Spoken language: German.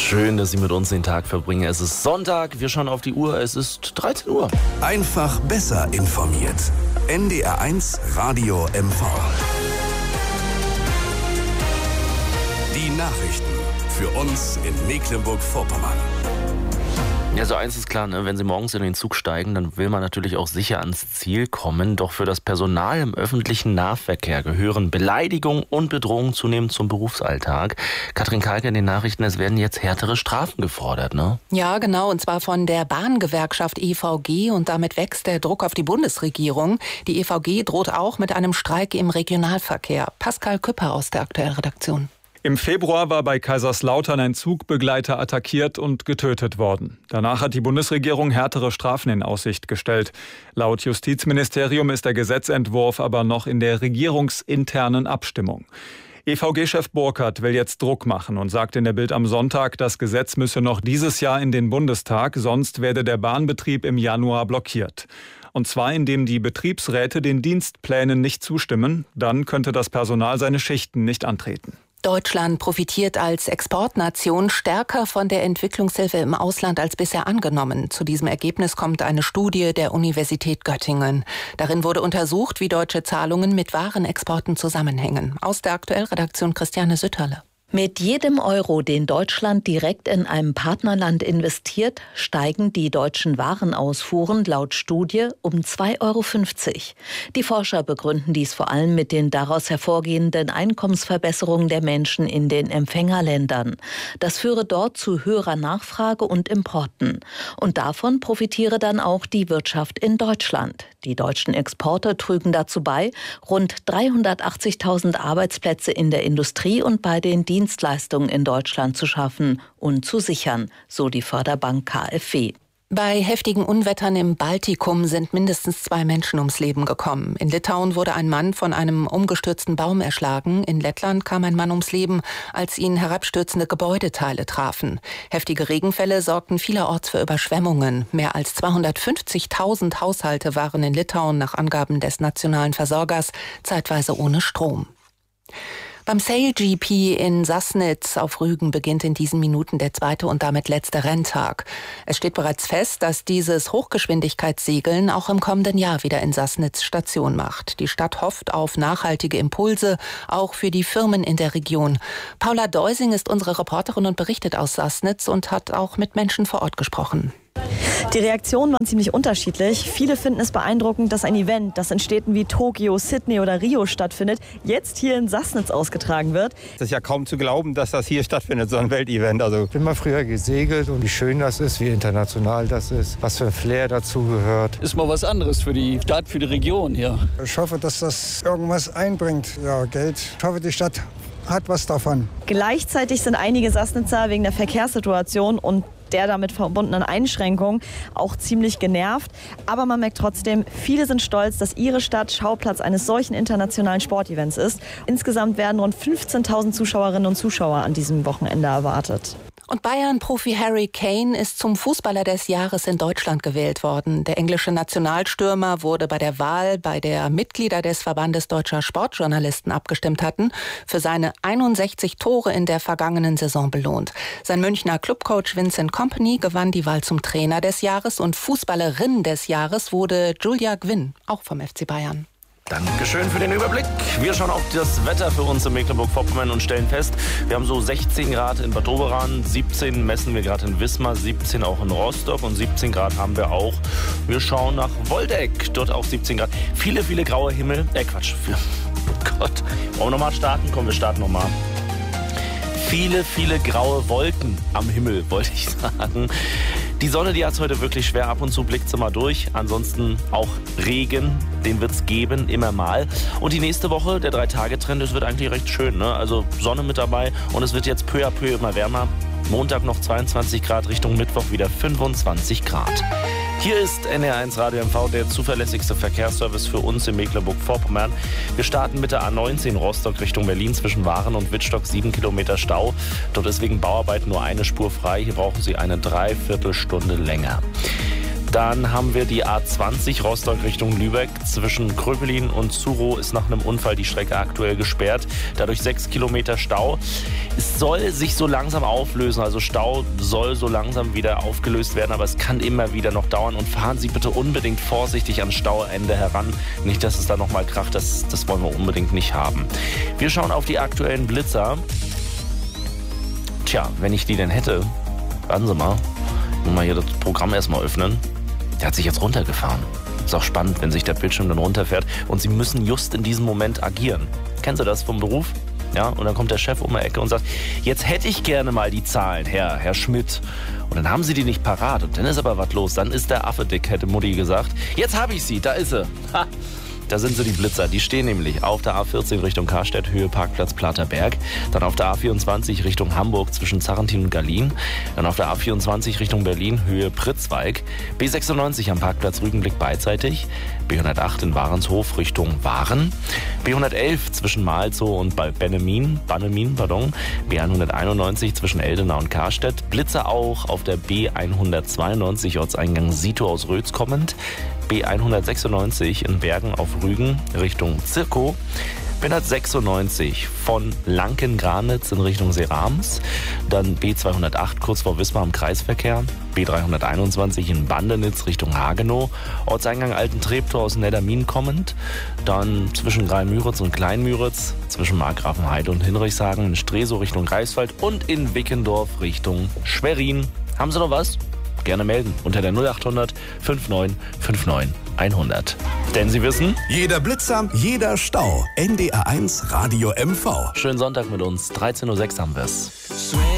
Schön, dass Sie mit uns den Tag verbringen. Es ist Sonntag, wir schauen auf die Uhr, es ist 13 Uhr. Einfach besser informiert. NDR1 Radio MV. Die Nachrichten für uns in Mecklenburg-Vorpommern. Ja, so eins ist klar, ne? Wenn Sie morgens in den Zug steigen, dann will man natürlich auch sicher ans Ziel kommen. Doch für das Personal im öffentlichen Nahverkehr gehören Beleidigung und Bedrohung zunehmend zum Berufsalltag. Katrin Kalke in den Nachrichten, es werden jetzt härtere Strafen gefordert, ne? Ja, genau, und zwar von der Bahngewerkschaft EVG, und damit wächst der Druck auf die Bundesregierung. Die EVG droht auch mit einem Streik im Regionalverkehr. Pascal Küpper aus der Aktuellredaktion. Im Februar war bei Kaiserslautern ein Zugbegleiter attackiert und getötet worden. Danach hat die Bundesregierung härtere Strafen in Aussicht gestellt. Laut Justizministerium ist der Gesetzentwurf aber noch in der regierungsinternen Abstimmung. EVG-Chef Burkhardt will jetzt Druck machen und sagt in der Bild am Sonntag, das Gesetz müsse noch dieses Jahr in den Bundestag, sonst werde der Bahnbetrieb im Januar blockiert. Und zwar indem die Betriebsräte den Dienstplänen nicht zustimmen, dann könnte das Personal seine Schichten nicht antreten. Deutschland profitiert als Exportnation stärker von der Entwicklungshilfe im Ausland als bisher angenommen. Zu diesem Ergebnis kommt eine Studie der Universität Göttingen. Darin wurde untersucht, wie deutsche Zahlungen mit Warenexporten zusammenhängen. Aus der Aktuellredaktion Christiane Sütterle. Mit jedem Euro, den Deutschland direkt in einem Partnerland investiert, steigen die deutschen Warenausfuhren laut Studie um 2,50 Euro. Die Forscher begründen dies vor allem mit den daraus hervorgehenden Einkommensverbesserungen der Menschen in den Empfängerländern. Das führe dort zu höherer Nachfrage und Importen. Und davon profitiere dann auch die Wirtschaft in Deutschland. Die deutschen Exporte trügen dazu bei, rund 380.000 Arbeitsplätze in der Industrie und bei den Dienstleistungen in Deutschland zu schaffen und zu sichern, so die Förderbank KfW. Bei heftigen Unwettern im Baltikum sind mindestens 2 Menschen ums Leben gekommen. In Litauen wurde ein Mann von einem umgestürzten Baum erschlagen. In Lettland kam ein Mann ums Leben, als ihn herabstürzende Gebäudeteile trafen. Heftige Regenfälle sorgten vielerorts für Überschwemmungen. Mehr als 250.000 Haushalte waren in Litauen nach Angaben des nationalen Versorgers zeitweise ohne Strom. Beim Sail-GP in Sassnitz auf Rügen beginnt in diesen Minuten der 2. und damit letzte Renntag. Es steht bereits fest, dass dieses Hochgeschwindigkeitssegeln auch im kommenden Jahr wieder in Sassnitz Station macht. Die Stadt hofft auf nachhaltige Impulse, auch für die Firmen in der Region. Paula Deusing ist unsere Reporterin und berichtet aus Sassnitz und hat auch mit Menschen vor Ort gesprochen. Die Reaktionen waren ziemlich unterschiedlich. Viele finden es beeindruckend, dass ein Event, das in Städten wie Tokio, Sydney oder Rio stattfindet, jetzt hier in Sassnitz ausgetragen wird. Es ist ja kaum zu glauben, dass das hier stattfindet, so ein Weltevent. Ich bin mal früher gesegelt und wie schön das ist, wie international das ist, was für ein Flair dazugehört. Ist mal was anderes für die Stadt, für die Region hier. Ich hoffe, dass das irgendwas einbringt, ja, Geld. Ich hoffe, die Stadt hat was davon. Gleichzeitig sind einige Sassnitzer wegen der Verkehrssituation und der damit verbundenen Einschränkungen auch ziemlich genervt. Aber man merkt trotzdem, viele sind stolz, dass ihre Stadt Schauplatz eines solchen internationalen Sportevents ist. Insgesamt werden rund 15.000 Zuschauerinnen und Zuschauer an diesem Wochenende erwartet. Und Bayern-Profi Harry Kane ist zum Fußballer des Jahres in Deutschland gewählt worden. Der englische Nationalstürmer wurde bei der Wahl, bei der Mitglieder des Verbandes deutscher Sportjournalisten abgestimmt hatten, für seine 61 Tore in der vergangenen Saison belohnt. Sein Münchner Clubcoach Vincent Kompany gewann die Wahl zum Trainer des Jahres und Fußballerin des Jahres wurde Julia Gwynn, auch vom FC Bayern. Dankeschön für den Überblick. Wir schauen auf das Wetter für uns in Mecklenburg-Vorpommern und stellen fest, wir haben so 16 Grad in Bad Doberan, 17 messen wir gerade in Wismar, 17 auch in Rostock und 17 Grad haben wir auch. Wir schauen nach Woldeck, dort auch 17 Grad. Viele, viele graue Himmel. Oh Gott. Wollen wir nochmal starten? Komm, wir starten nochmal. Viele, viele graue Wolken am Himmel, wollte ich sagen. Die Sonne, die hat es heute wirklich schwer. Ab und zu blickt sie mal durch. Ansonsten auch Regen, den wird es geben, immer mal. Und die nächste Woche, der 3-Tage-Trend, das wird eigentlich recht schön, ne? Also Sonne mit dabei und es wird jetzt peu à peu immer wärmer. Montag noch 22 Grad, Richtung Mittwoch wieder 25 Grad. Hier ist NDR1 Radio MV, der zuverlässigste Verkehrsservice für uns in Mecklenburg-Vorpommern. Wir starten mit der A19 Rostock Richtung Berlin zwischen Waren und Wittstock, 7 Kilometer Stau. Dort ist wegen Bauarbeiten nur eine Spur frei. Hier brauchen Sie eine Dreiviertelstunde länger. Dann haben wir die A20 Rostock Richtung Lübeck. Zwischen Kröpelin und Zurow ist nach einem Unfall die Strecke aktuell gesperrt. Dadurch 6 Kilometer Stau. Es soll sich so langsam auflösen, also Stau soll so langsam wieder aufgelöst werden, aber es kann immer wieder noch dauern und fahren Sie bitte unbedingt vorsichtig ans Stauende heran. Nicht, dass es da nochmal kracht, das wollen wir unbedingt nicht haben. Wir schauen auf die aktuellen Blitzer. Tja, wenn ich die denn hätte, warten Sie mal, ich muss mal hier das Programm erstmal öffnen. Der hat sich jetzt runtergefahren. Ist auch spannend, wenn sich der Bildschirm dann runterfährt und Sie müssen just in diesem Moment agieren. Kennen Sie das vom Beruf? Ja, und dann kommt der Chef um die Ecke und sagt, jetzt hätte ich gerne mal die Zahlen, Herr Schmidt. Und dann haben Sie die nicht parat und dann ist aber was los. Dann ist der Affe dick, hätte Mutti gesagt. Jetzt habe ich sie, da ist sie. Ha. Da sind sie, die Blitzer. Die stehen nämlich auf der A14 Richtung Karstedt, Höhe Parkplatz Platerberg. Dann auf der A24 Richtung Hamburg zwischen Zarrentin und Gallien. Dann auf der A24 Richtung Berlin, Höhe Pritzwalk. B96 am Parkplatz Rügenblick beidseitig. B108 in Warenshof Richtung Waren. B111 zwischen Malzow und Bannemin. B191 zwischen Eldena und Karstedt. Blitzer auch auf der B192 Ortseingang Sito aus Rötz kommend. B196 in Bergen auf Rügen Richtung Zirkow. B196 von Lanken-Granitz in Richtung Serams. Dann B208 kurz vor Wismar im Kreisverkehr. B321 in Bandenitz Richtung Hagenow. Ortseingang Alten-Treptow aus Neddermin kommend. Dann zwischen Greimüritz und Kleinmüritz. Zwischen Markgrafenheide und Hinrichshagen in Stresow Richtung Greifswald. Und in Wickendorf Richtung Schwerin. Haben Sie noch was? Gerne melden unter der 0800 59 59 100. Denn Sie wissen, jeder Blitzer, jeder Stau. NDR1 Radio MV. Schönen Sonntag mit uns. 13:06 Uhr haben wir's.